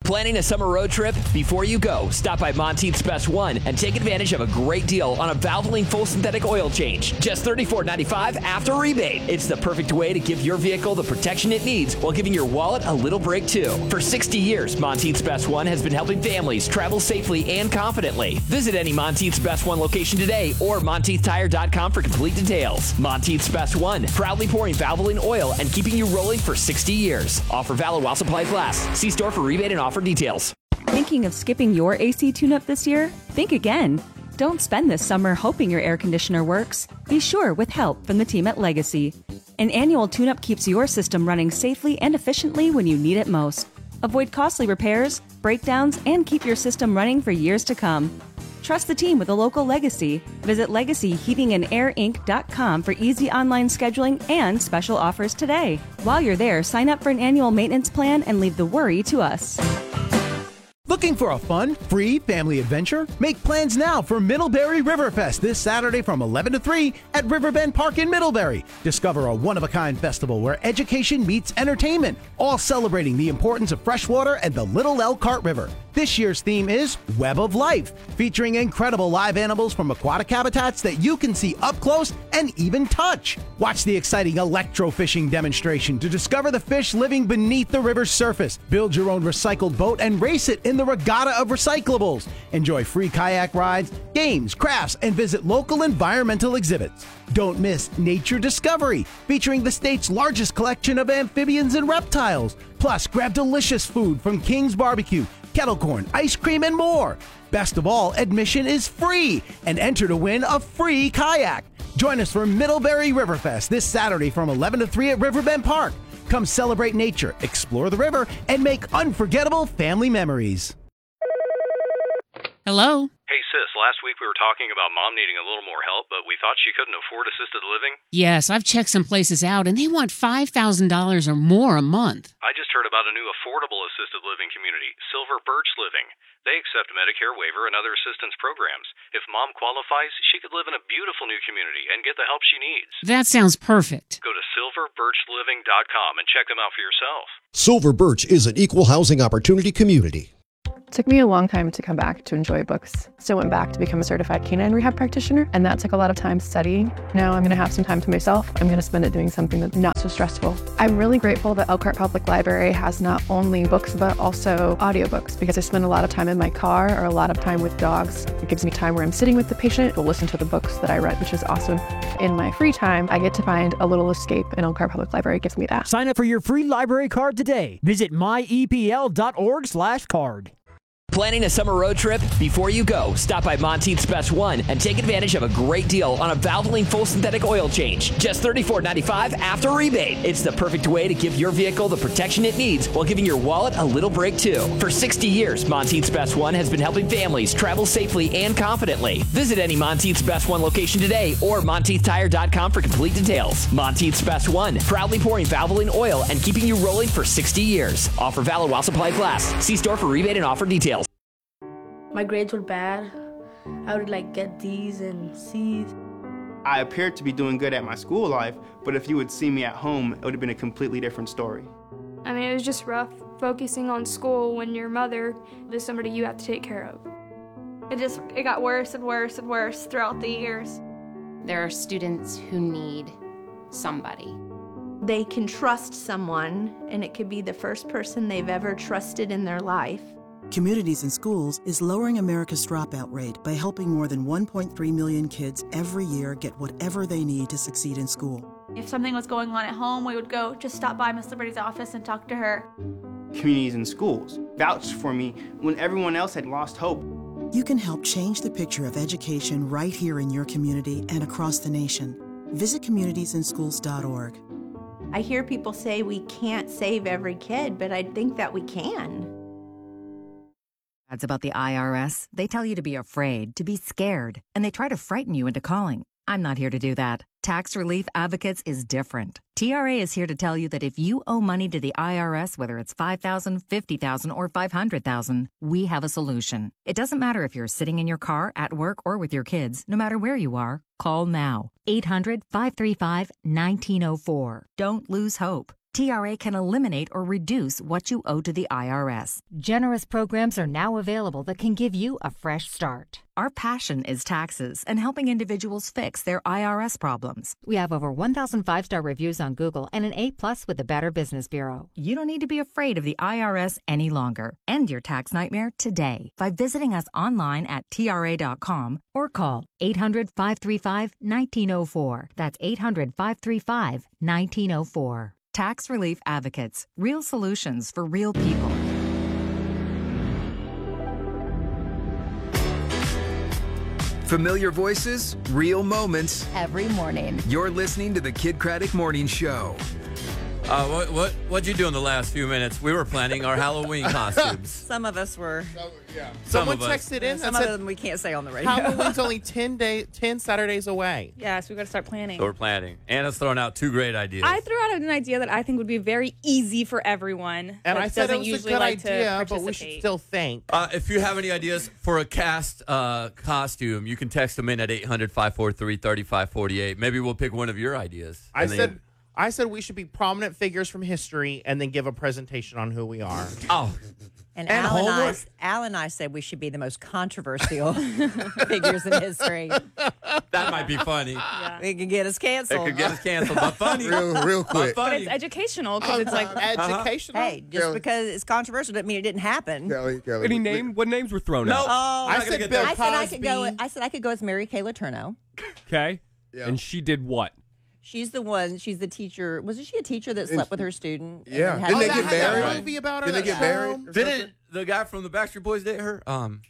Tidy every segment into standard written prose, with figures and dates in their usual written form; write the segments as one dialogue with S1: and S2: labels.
S1: Planning a summer road trip? Before you go, stop by Monteith's Best One and take advantage of a great deal on a Valvoline full synthetic oil change. Just $34.95 after rebate. It's the perfect way to give your vehicle the protection it needs while giving your wallet a little break too. For 60 years, Monteith's Best One has been helping families travel safely and confidently. Visit any Monteith's Best One location today or MonteithTire.com for complete details. Monteith's Best One, proudly pouring Valvoline oil and keeping you rolling for 60 years. Offer valid while supplies last. See store for rebate and offer details.
S2: Thinking of skipping your AC tune-up this year? Think again. Don't spend this summer hoping your air conditioner works. Be sure with help from the team at Legacy. An annual tune-up keeps your system running safely and efficiently when you need it most. Avoid costly repairs, breakdowns, and keep your system running for years to come. Trust the team with a local Legacy. Visit LegacyHeatingandAirInc.com for easy online scheduling and special offers today. While you're there, sign up for an annual maintenance plan and leave the worry to us.
S3: Looking for a fun, free family adventure? Make plans now for Middlebury Riverfest this Saturday from 11 to 3 at Riverbend Park in Middlebury. Discover a one-of-a-kind festival where education meets entertainment, all celebrating the importance of freshwater and the Little Elkhart River. This year's theme is Web of Life, featuring incredible live animals from aquatic habitats that you can see up close and even touch. Watch the exciting electrofishing demonstration to discover the fish living beneath the river's surface. Build your own recycled boat and race it in the regatta of recyclables. Enjoy free kayak rides, games, crafts, and visit local environmental exhibits. Don't miss Nature Discovery, featuring the state's largest collection of amphibians and reptiles. Plus, grab delicious food from King's Barbecue, kettle corn, ice cream, and more. Best of all, admission is free, and enter to win a free kayak. Join us for Middlebury Riverfest this Saturday from 11 to 3 at Riverbend Park. Come celebrate nature, explore the river, and make unforgettable family memories.
S4: Hello?
S5: Hey sis, last week we were talking about mom needing a little more help, but we thought she couldn't afford assisted living.
S4: Yes, I've checked some places out, and they want $5,000 or more a month.
S5: I just heard about a new affordable assisted living community, Silver Birch Living. They accept Medicare waiver and other assistance programs. If mom qualifies, she could live in a beautiful new community and get the help she needs.
S4: That sounds perfect.
S5: Go to silverbirchliving.com and check them out for yourself.
S6: Silver Birch is an equal housing opportunity community.
S7: It took me a long time to come back to enjoy books. So I went back to become a certified canine rehab practitioner, and that took a lot of time studying. Now I'm going to have some time to myself. I'm going to spend it doing something that's not so stressful. I'm really grateful that Elkhart Public Library has not only books, but also audiobooks, because I spend a lot of time in my car or a lot of time with dogs. It gives me time where I'm sitting with the patient to listen to the books that I read, which is awesome. In my free time, I get to find a little escape, and Elkhart Public Library gives me that.
S8: Sign up for your free library card today. Visit myepl.org/card.
S1: Planning a summer road trip? Before you go, stop by Monteith's Best One and take advantage of a great deal on a Valvoline full synthetic oil change. Just $34.95 after rebate. It's the perfect way to give your vehicle the protection it needs while giving your wallet a little break too. For 60 years, Monteith's Best One has been helping families travel safely and confidently. Visit any Monteith's Best One location today or MonteithTire.com for complete details. Monteith's Best One, proudly pouring Valvoline oil and keeping you rolling for 60 years. Offer valid while supplies last. See store for rebate and offer details.
S9: My grades were bad. I would get D's and C's.
S10: I appeared to be doing good at my school life, but if you would see me at home, it would have been a completely different story.
S11: I mean, it was just rough focusing on school when your mother is somebody you have to take care of. It got worse and worse and worse throughout the years.
S12: There are students who need somebody.
S13: They can trust someone, and it could be the first person they've ever trusted in their life.
S14: Communities in Schools is lowering America's dropout rate by helping more than 1.3 million kids every year get whatever they need to succeed in school.
S15: If something was going on at home, we would go just stop by Miss Liberty's office and talk to her.
S10: Communities in Schools vouched for me when everyone else had lost hope.
S14: You can help change the picture of education right here in your community and across the nation. Visit communitiesinschools.org.
S13: I hear people say we can't save every kid, but I think that we can.
S16: Ads about the IRS. They tell you to be afraid, to be scared, and they try to frighten you into calling. I'm not here to do that. Tax Relief Advocates is different. TRA is here to tell you that if you owe money to the IRS, whether it's $5,000, $50,000, or $500,000, we have a solution. It doesn't matter if you're sitting in your car, at work, or with your kids. No matter where you are, call now. 800-535-1904. Don't lose hope. TRA can eliminate or reduce what you owe to the IRS.
S17: Generous programs are now available that can give you a fresh start.
S16: Our passion is taxes and helping individuals fix their IRS problems.
S17: We have over 1,000 5-star reviews on Google and an A+ with the Better Business Bureau.
S16: You don't need to be afraid of the IRS any longer. End your tax nightmare today by visiting us online at TRA.com or call 800-535-1904. That's 800-535-1904. Tax Relief Advocates. Real solutions for real people.
S18: Familiar voices, real moments.
S19: Every morning.
S18: You're listening to the Kid Craddock Morning Show.
S20: What'd you do in the last few minutes? We were planning our Halloween costumes.
S19: Some of us were.
S21: Someone texted in.
S19: Some of them we can't say on the radio.
S21: Halloween's only 10 Saturdays away.
S22: Yeah, so we got to start planning.
S20: So we're planning. Anna's throwing out 2 great ideas.
S22: I threw out an idea that I think would be very easy for everyone.
S21: And I said it was a good idea,
S22: but
S21: we should still think.
S20: If you have any ideas for a cast costume, you can text them in at 800-543-3548. Maybe we'll pick one of your ideas.
S21: I said we should be prominent figures from history and then give a presentation on who we are.
S20: Oh.
S19: And Al and I said we should be the most controversial figures in history.
S20: That might be funny.
S19: Yeah. It could get us canceled.
S20: It could get us canceled, but funny.
S21: real quick.
S22: But it's educational because it's like
S21: educational.
S19: Hey, just because it's controversial doesn't mean it didn't happen.
S23: Kelly, what names were thrown out?
S21: I said Bill Cosby.
S19: I said I could go as Mary Kay Letourneau.
S23: Okay. Yeah. And she did what?
S19: She's the teacher. Wasn't she a teacher that slept with her student?
S23: Yeah.
S21: Didn't they get married? A movie about her.
S23: Did they get married?
S20: Didn't the guy from the Backstreet Boys date her?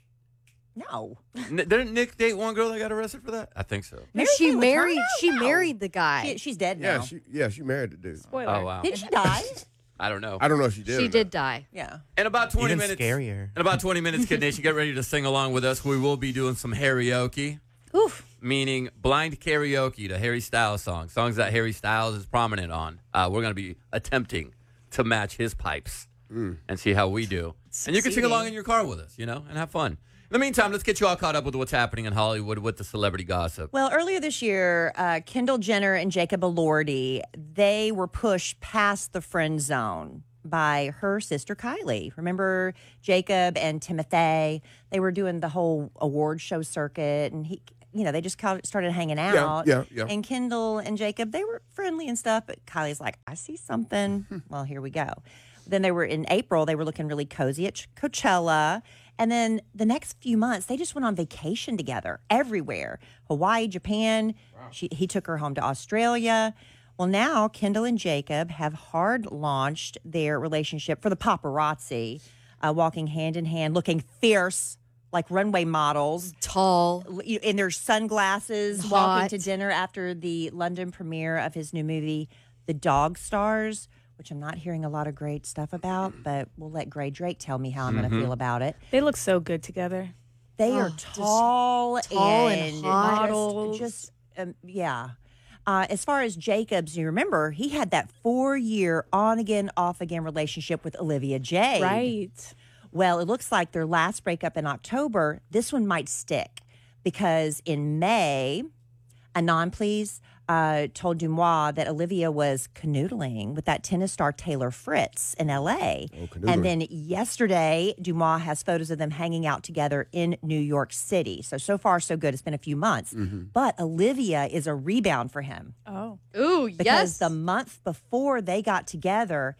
S19: No.
S20: Didn't Nick date one girl that got arrested for that? I think so.
S24: She married the guy.
S19: She's dead now.
S23: She married the dude.
S22: Spoiler.
S20: Oh, wow.
S19: Did she die?
S20: I don't know.
S23: I don't know if she did.
S24: She did die.
S19: Yeah.
S20: In about 20
S21: Even
S20: minutes.
S21: Scarier.
S20: In about 20 minutes, Kid Nation, get ready to sing along with us. We will be doing some karaoke.
S19: Oof.
S20: Meaning blind karaoke to Harry Styles songs that Harry Styles is prominent on. We're going to be attempting to match his pipes and see how we do. And you can sing along in your car with us, and have fun. In the meantime, let's get you all caught up with what's happening in Hollywood with the celebrity gossip.
S19: Well, earlier this year, Kendall Jenner and Jacob Elordi, they were pushed past the friend zone by her sister Kylie. Remember Jacob and Timothy? They were doing the whole award show circuit, and they just started hanging out.
S23: Yeah.
S19: And Kendall and Jacob, they were friendly and stuff, but Kylie's like, I see something. Well, here we go. Then they were in April, they were looking really cozy at Coachella. And then the next few months, they just went on vacation together everywhere. Hawaii, Japan. Wow. He took her home to Australia. Well, now Kendall and Jacob have hard launched their relationship for the paparazzi, walking hand in hand, looking fierce, like runway models.
S24: Tall.
S19: In their sunglasses,
S24: hot.
S19: walking to dinner after the London premiere of his new movie, The Dog Stars, which I'm not hearing a lot of great stuff about, but we'll let Gray Drake tell me how I'm going to feel about it.
S22: They look so good together.
S19: They are tall and
S22: models.
S19: Just yeah. As far as Jacobs, you remember, he had that 4-year on-again, off-again relationship with Olivia Jade.
S22: Right.
S19: Well, it looks like their last breakup in October, this one might stick because in May, Anon Please told Dumois that Olivia was canoodling with that tennis star Taylor Fritz in L.A. And then yesterday, Dumois has photos of them hanging out together in New York City. So far, so good. It's been a few months. But Olivia is a rebound for him.
S22: Oh.
S24: Ooh, yes.
S19: Because the month before they got together,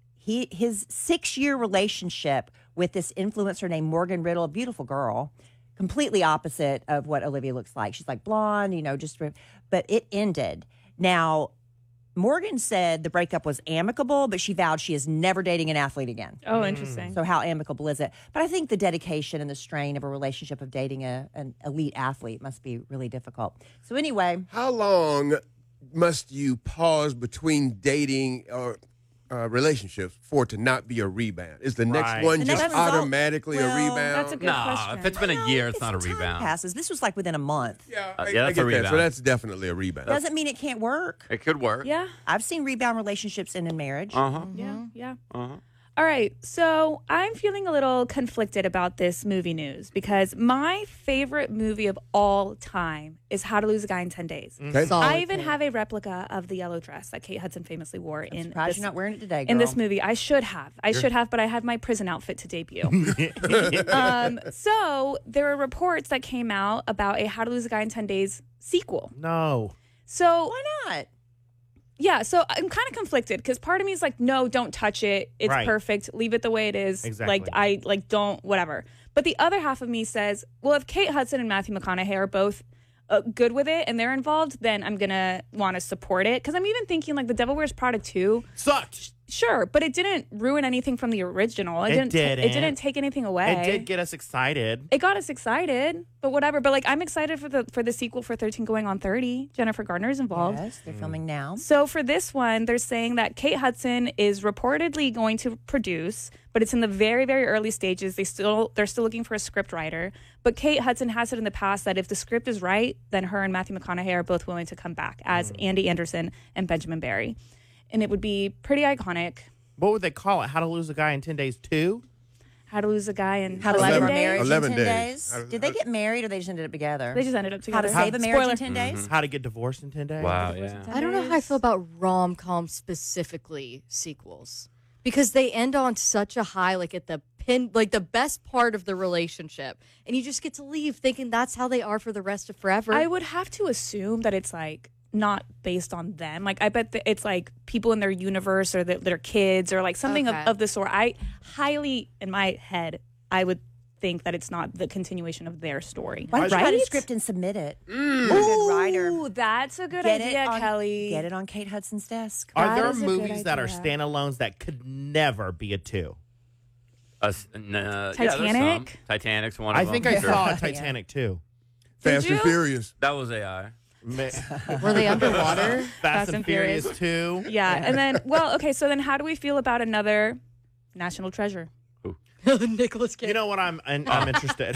S19: his 6-year relationship with this influencer named Morgan Riddle, a beautiful girl, completely opposite of what Olivia looks like. She's like blonde, but it ended. Now, Morgan said the breakup was amicable, but she vowed she is never dating an athlete again.
S22: Oh, interesting.
S19: So how amicable is it? But I think the dedication and the strain of a relationship of dating an elite athlete must be really difficult. So anyway.
S23: How long must you pause between dating or relationships for it to not be a rebound? Is the next one just automatically a rebound?
S22: That's a good question.
S20: If it's been a year, it's not a rebound.
S19: Passes. This was like within a month.
S23: I
S20: that's
S23: get
S20: a rebound.
S23: that. So that's definitely a rebound.
S19: Doesn't mean it can't work.
S20: It could work.
S22: Yeah.
S19: I've seen rebound relationships end in marriage.
S22: Yeah. All right, so I'm feeling a little conflicted about this movie news because my favorite movie of all time is How to Lose a Guy in 10 Days.
S23: Okay.
S22: I even have a replica of the yellow dress that Kate Hudson famously wore in
S19: Surprised you're not wearing it today, girl.
S22: in this movie. I should have, but I had my prison outfit to debut. So there were reports that came out about a How to Lose a Guy in 10 Days sequel.
S21: No.
S22: So
S19: why not?
S22: Yeah, so I'm kind of conflicted because part of me is like, no, don't touch it. It's
S21: Right.
S22: perfect. Leave it the way it is.
S21: Exactly.
S22: Don't, whatever. But the other half of me says, well, if Kate Hudson and Matthew McConaughey are both good with it and they're involved, then I'm going to want to support it. Because I'm even thinking like The Devil Wears Prada 2.
S21: Sucked.
S22: Sure, but it didn't ruin anything from the original.
S21: It didn't.
S22: It didn't take anything away.
S21: It did get us excited.
S22: It got us excited, but whatever. But like, I'm excited for the sequel for 13 Going on 30. Jennifer Garner's involved.
S19: Yes, they're filming now.
S22: So for this one, they're saying that Kate Hudson is reportedly going to produce, but it's in the very, very early stages. They're still looking for a script writer. But Kate Hudson has said in the past that if the script is right, then her and Matthew McConaughey are both willing to come back as Andy Anderson and Benjamin Barry, and it would be pretty iconic.
S21: What would they call it? How to Lose a Guy in 10 Days 2?
S22: How to Lose a Guy in
S19: How to
S22: 11
S19: Save a
S22: days?
S19: Marriage
S23: 11
S19: in 10
S23: days.
S19: days. Did they get married or they just ended up together?
S22: They just ended up
S19: How
S22: together.
S19: to Save a Marriage in
S22: Spoiler.
S19: 10 days?
S21: How to Get Divorced in 10 Days?
S20: Wow, yeah.
S24: I don't know how I feel about rom-com specifically sequels because they end on such a high, like at the the best part of the relationship, and you just get to leave thinking that's how they are for the rest of forever.
S22: I would have to assume that it's like not based on them. Like I bet that it's like people in their universe or their kids or like something
S24: Okay.
S22: of the sort. I highly, in my head, I would think that it's not the continuation of their story.
S19: Why don't you write a script and submit it? You're a good writer.
S22: Ooh, that's a good
S19: Get
S22: idea,
S19: it on,
S22: Kelly.
S19: Get it on Kate Hudson's desk.
S21: Are there
S22: is a good
S21: movies that are
S22: idea.
S21: standalones that could never be a 2?
S20: Yeah, there's some.
S22: Titanic?
S20: Titanic's one of
S21: I
S20: them.
S21: think I
S20: Sure.
S21: saw a Titanic too.
S23: Fast and Furious.
S20: That was AI.
S24: Were they underwater?
S21: Fast and Furious 2.
S22: Yeah, and then okay. So then, how do we feel about another National Treasure?
S24: Nicholas Cage.
S21: You know what? I'm interested.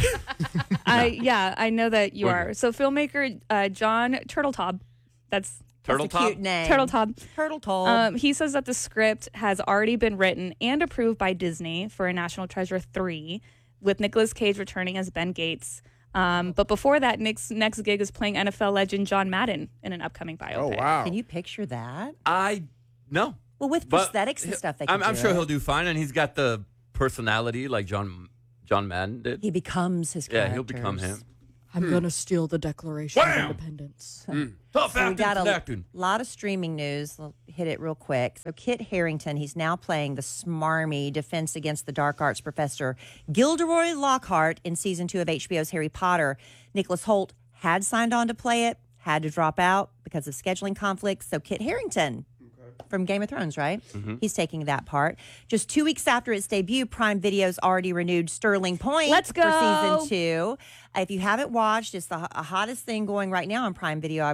S22: I know that you are. So filmmaker John Turteltaub, that's
S20: Turtle Top?
S19: Cute name.
S22: Turteltaub. He says that the script has already been written and approved by Disney for a National Treasure 3, with Nicolas Cage returning as Ben Gates. But before that, Nick's next gig is playing NFL legend John Madden in an upcoming biopic.
S23: Oh, wow.
S19: Can you picture that?
S20: No.
S19: Well, with
S20: But
S19: prosthetics and stuff, they can
S20: I'm
S19: do
S20: sure
S19: it.
S20: he'll do fine, and he's got the personality like John Madden did.
S19: He becomes his characters.
S20: Yeah, he'll become him.
S24: I'm gonna steal the Declaration of Independence.
S20: Tough
S19: So we
S20: acting,
S19: got a
S20: acting.
S19: lot of streaming news. We'll hit it real quick. So Kit Harington, he's now playing the smarmy Defense Against the Dark Arts professor Gilderoy Lockhart in season 2 of HBO's Harry Potter. Nicholas Hoult had signed on to play it, had to drop out because of scheduling conflicts. So Kit Harington from Game of Thrones, right? He's taking that part. Just 2 weeks after its debut, Prime Video's already renewed Sterling Point
S22: Let's go.
S19: for season 2. If you haven't watched, it's the hottest thing going right now on Prime Video.